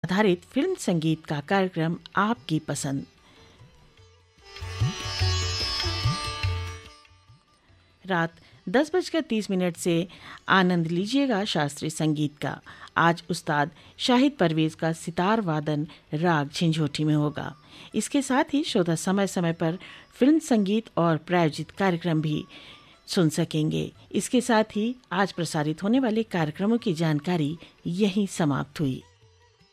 आधारित फिल्म संगीत का कार्यक्रम आपकी पसंद। रात 10:30 से आनंद लीजिएगा शास्त्रीय संगीत का। आज उस्ताद शाहिद परवेज का सितार वादन राग झंझोटी में होगा। इसके साथ ही श्रोता समय समय पर फिल्म संगीत और प्रायोजित कार्यक्रम भी सुन सकेंगे। इसके साथ ही आज प्रसारित होने वाले कार्यक्रमों की जानकारी यहीं समाप्त हुई।